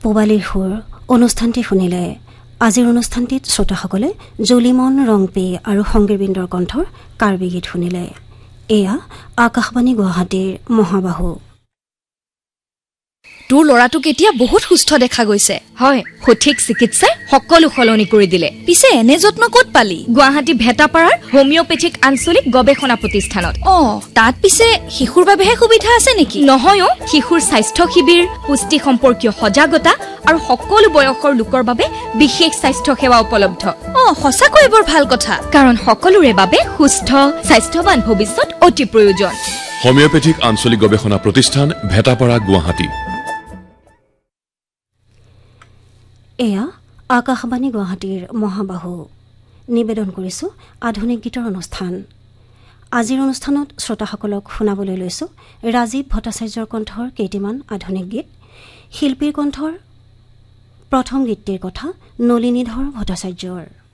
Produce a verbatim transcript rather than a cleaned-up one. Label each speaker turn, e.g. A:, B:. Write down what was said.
A: পূবালীৰ সুৰ অনুষ্ঠানটি শুনিলে। আজিৰ অনুষ্ঠানটিত শ্ৰোতাসকলে জলিমন ৰংপে আৰু সংগীতবৃন্দৰ কণ্ঠৰ কাৰ্বি গীত শুনিলে। এয়া আকাশবাণী গুৱাহাটীৰ মহাবাহু।
B: তোৰ ল'ৰাটোক এতিয়া বহুত সুস্থ দেখা গৈছে।
C: হয়, সঠিক চিকিৎসাই সকলো সলনি কৰি দিলে।
B: পিছে এনে যত্ন ক'ত পালি?
C: গুৱাহাটী ভেটাপাৰাৰ হোমিঅপেথিক আঞ্চলিক গৱেষণা প্ৰতিষ্ঠানত।
B: অ, তাত পিছে শিশুৰ বাবেহে সুবিধা আছে নেকি?
C: নহয়, শিশুৰ স্বাস্থ্য শিবিৰ, পুষ্টি সম্পৰ্কীয় সজাগতা আৰু সকলো বয়সৰ লোকৰ বাবে বিশেষ স্বাস্থ্য সেৱা উপলব্ধ।
B: অ, সঁচাকৈ বৰ ভাল কথা।
C: কাৰণ সকলোৰে বাবে সুস্থ স্বাস্থ্যৱান ভৱিষ্যত অতি প্ৰয়োজন।
D: হোমিঅপেথিক আঞ্চলিক গৱেষণা প্ৰতিষ্ঠান ভেটাপাৰা গুৱাহাটী।
A: এয়া আকাশবাণী গুৱাহাটীৰ মহাবাহু। নিবেদন কৰিছোঁ আধুনিক গীতৰ অনুষ্ঠান। আজিৰ অনুষ্ঠানত শ্ৰোতাসকলক শুনাবলৈ লৈছোঁ ৰাজীৱ ভট্টাচাৰ্যৰ কণ্ঠৰ কেইটিমান আধুনিক গীত। শিল্পীৰ কণ্ঠৰ প্ৰথম গীতটিৰ কথা নলিনীধৰ ভট্টাচাৰ্যৰ।